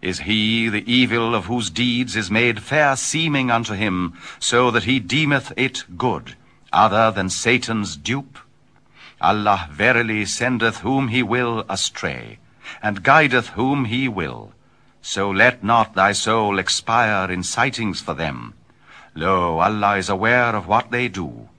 Is he the evil of whose deeds is made fair seeming unto him, so that he deemeth it good, other than Satan's dupe? Allah verily sendeth whom he will astray, and guideth whom he will. So let not thy soul expire in sightings for them. Lo, Allah is aware of what they do.